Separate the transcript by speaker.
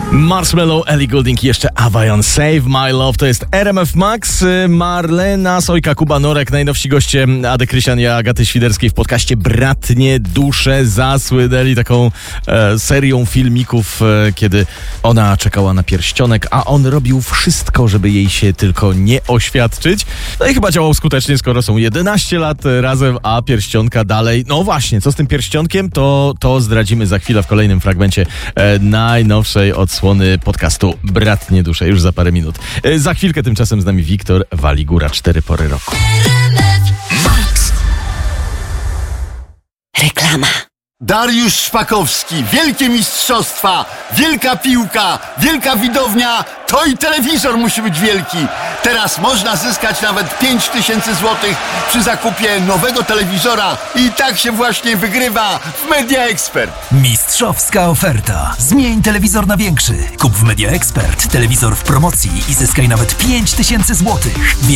Speaker 1: Marshmello, Ellie Goulding i jeszcze Awajon, Save My Love. To jest RMF Max, Marlena Sojka, Kuba Norek, najnowsi goście Ady Krysian i Agaty Świderskiej w podcaście Bratnie Dusze. Zasłynęli taką serią filmików, kiedy ona czekała na pierścionek, a on robił wszystko, żeby jej się tylko nie oświadczyć. No i chyba działał skutecznie, skoro są 11 lat razem, a pierścionka dalej. No właśnie, co z tym pierścionkiem, to zdradzimy za chwilę w kolejnym fragmencie najnowszej odsłony podcastu Bratnie Dusze, już za parę minut. Za chwilkę tymczasem z nami Wiktor Waligura, 4 pory roku.
Speaker 2: Max. Reklama.
Speaker 3: Dariusz Szpakowski, wielkie mistrzostwa, wielka piłka, wielka widownia, to i telewizor musi być wielki. Teraz można zyskać nawet 5000 zł przy zakupie nowego telewizora i tak się właśnie wygrywa w Media Expert.
Speaker 4: Mistrzowska oferta. Zmień telewizor na większy. Kup w Media Expert telewizor w promocji i zyskaj nawet 5000 zł.